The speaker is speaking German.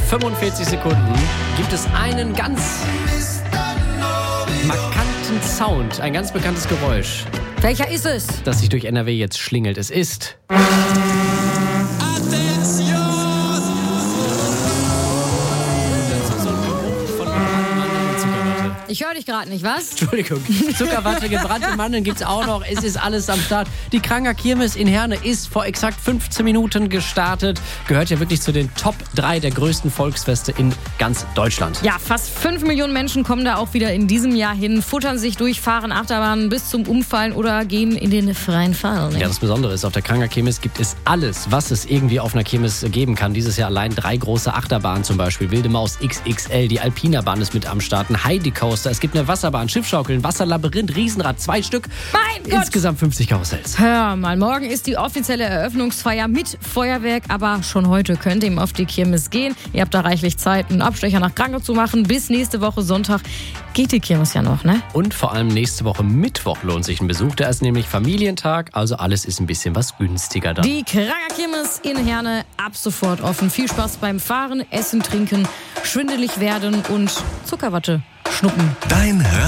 45 Sekunden gibt es einen ganz markanten Sound, ein ganz bekanntes Geräusch, Welcher ist es? das sich durch NRW jetzt schlingelt. Es ist... Ich höre dich gerade nicht, was? Entschuldigung. Zuckerwatte, gebrannte Mandeln gibt's auch noch. Es ist alles am Start. Die Kranger Kirmes in Herne ist vor exakt 15 Minuten gestartet. Gehört ja wirklich zu den Top 3 der größten Volksfeste in ganz Deutschland. Ja, fast 5 Millionen Menschen kommen da auch wieder in diesem Jahr hin, futtern sich durch, fahren Achterbahnen bis zum Umfallen oder gehen in den freien Fall. Ja, das Besondere ist, auf der Kranger Kirmes gibt es alles, was es irgendwie auf einer Kirmes geben kann. Dieses Jahr allein 3 große Achterbahnen zum Beispiel. Wilde Maus XXL, die Alpina Bahn ist mit am Start, ein Heidi Coaster. Es gibt eine Wasserbahn, Schiffschaukeln, Wasserlabyrinth, Riesenrad, 2 Stück. Mein Gott! Insgesamt 50 Karussells. Hör mal, morgen ist die offizielle Eröffnungsfeier mit Feuerwerk, aber schon heute könnt ihr auf die Kirmes gehen. Ihr habt da reichlich Zeit, einen Abstecher nach Kranke zu machen. Bis nächste Woche Sonntag geht die Kirmes ja noch, ne? Und vor allem nächste Woche Mittwoch lohnt sich ein Besuch. Da ist nämlich Familientag, also alles ist ein bisschen was günstiger da. Die Kranger Kirmes in Herne ab sofort offen. Viel Spaß beim Fahren, Essen, Trinken, schwindelig werden und Zuckerwatte schnuppen. Dein